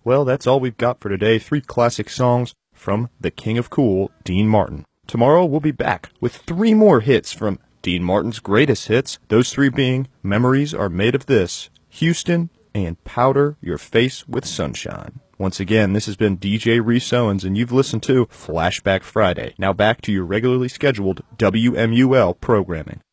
Well, that's all we've got for today. 3 classic songs from the King of Cool, Dean Martin. Tomorrow we'll be back with 3 more hits from Dean Martin's greatest hits, those 3 being Memories Are Made of This, Houston, and Powder Your Face with Sunshine. Once again, this has been DJ Reese Owens, and you've listened to Flashback Friday. Now back to your regularly scheduled WMUL programming.